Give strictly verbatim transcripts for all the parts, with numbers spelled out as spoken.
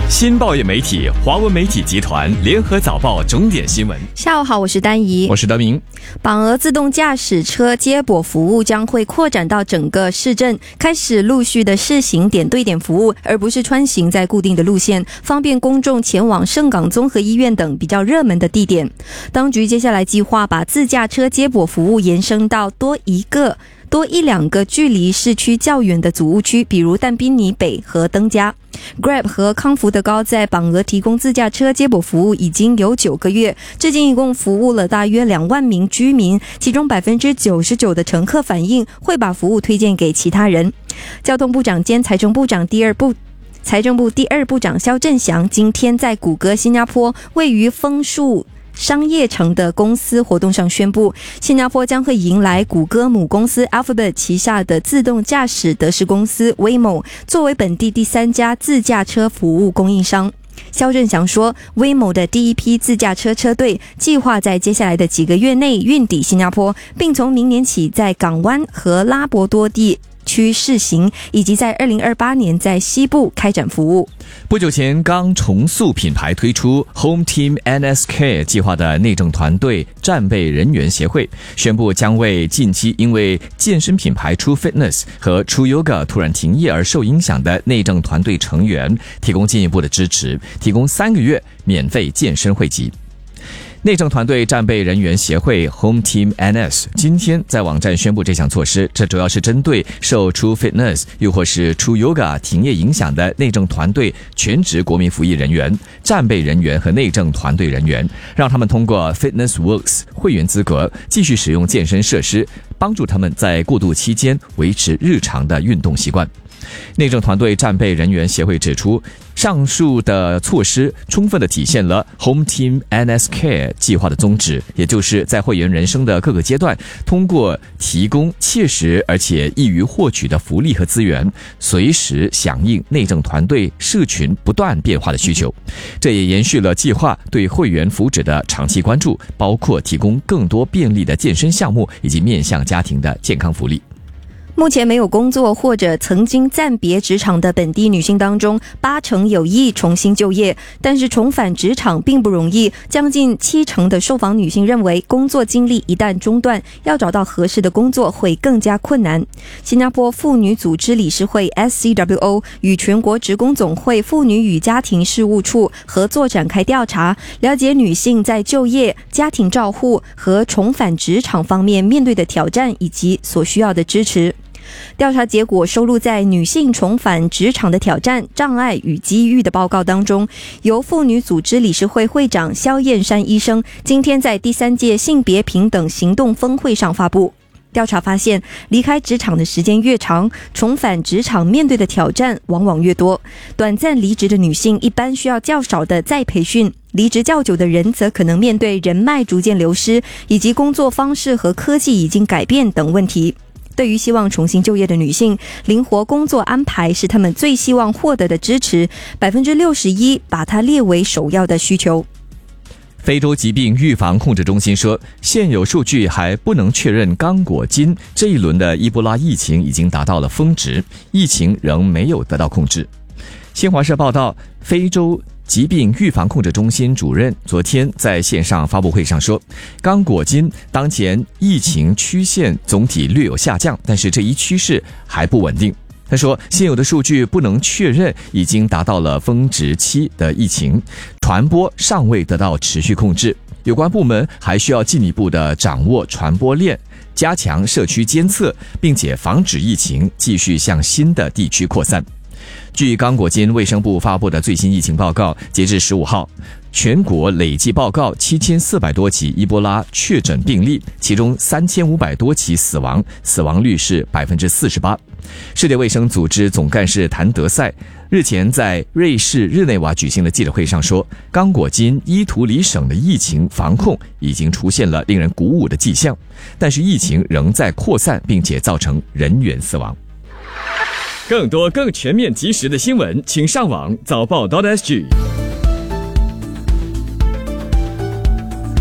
新报业媒体华文媒体集团联合早报重点新闻。 下午好，我是丹怡， 我是德明。 榜额自动驾驶车接驳服务将会扩展到整个市镇，开始陆续的试行点对点服务，而不是穿行在固定的路线，方便公众前往盛港综合医院等比较热门的地点。当局接下来计划把自驾车接驳服务延伸到多一个多一两个距离市区较远的组屋区，比如但宾尼北和登嘉。Grab 和康福德高在榜额提供自驾车接驳服务已经有九个月，至今一共服务了大约两万名居民，其中百分之九十九的乘客反映会把服务推荐给其他人。交通部长兼财政部长第二部财政部第二部长肖振祥今天在谷歌新加坡位于枫树商业城的公司活动上宣布，新加坡将会迎来谷歌母公司 Alphabet 旗下的自动驾驶德士公司 Waymo 作为本地第三家自驾车服务供应商。肖振祥说， Waymo 的第一批自驾车车队计划在接下来的几个月内运抵新加坡，并从明年起在港湾和拉伯多地区试行，以及在二零二八年在西部开展服务。 不久前刚重塑品牌推出 Home Team N S Care 计划的内政团队战备人员协会宣布，将为近期因为健身品牌 True Fitness 和 True Yoga 突然停业而受影响的内政团队成员提供进一步的支持，提供三个月免费健身会籍。内政团队战备人员协会 Home Team N S 今天在网站宣布这项措施，这主要是针对受 True Fitness 又或是 True Yoga 停业影响的内政团队全职国民服役人员、战备人员和内政团队人员，让他们通过 Fitness Works 会员资格继续使用健身设施，帮助他们在过渡期间维持日常的运动习惯。内政团队战备人员协会指出，上述的措施充分地体现了 Home Team N S Care 计划的宗旨，也就是在会员人生的各个阶段，通过提供切实而且易于获取的福利和资源，随时响应内政团队社群不断变化的需求。这也延续了计划对会员福祉的长期关注，包括提供更多便利的健身项目以及面向家庭的健康福利。 目前没有工作或者曾经暂别职场的本地女性当中，八成有意重新就业，但是重返职场并不容易。将近七成的受访女性认为，工作经历一旦中断，要找到合适的工作会更加困难。新加坡妇女组织理事会 S C W O 与全国职工总会妇女与家庭事务处合作展开调查，了解女性在就业、家庭照护和重返职场方面面对的挑战以及所需要的支持。调查结果收录在女性重返职场的挑战、障碍与机遇的报告当中，由妇女组织理事会会长肖燕山医生今天在第三届性别平等行动峰会上发布。调查发现，离开职场的时间越长，重返职场面对的挑战往往越多。短暂离职的女性一般需要较少的再培训，离职较久的人则可能面对人脉逐渐流失，以及工作方式和科技已经改变等问题。对于希望重新就业的女性，灵活工作安排是她们最希望获得的支持， 百分之六十一 把它列为首要的需求。 非洲疾病预防控制中心说，现有数据还不能确认刚果金这一轮的伊波拉疫情已经达到了峰值，疫情仍没有得到控制。新华社报道，非洲疾病预防控制中心主任昨天在线上发布会上说，刚果金当前疫情曲线总体略有下降，但是这一趋势还不稳定。他说，现有的数据不能确认已经达到了峰值期的疫情，传播尚未得到持续控制，有关部门还需要进一步的掌握传播链，加强社区监测，并且防止疫情继续向新的地区扩散。据刚果金卫生部发布的最新疫情报告，截至十五号，全国累计报告七千四百多起伊波拉确诊病例，其中三千五百多起死亡，死亡率是 百分之四十八。世界卫生组织总干事谭德赛日前在瑞士日内瓦举行的记者会上说，刚果金伊图里省的疫情防控已经出现了令人鼓舞的迹象，但是疫情仍在扩散，并且造成人员死亡。更多更全面及时的新闻，请上网早报 .sg。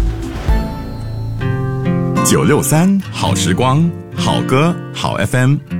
九六三好时光，好歌好 F M。